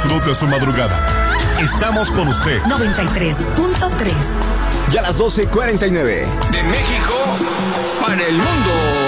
disfrute su madrugada. Estamos con usted. 93.3. Ya a las 12:49. De México para el mundo.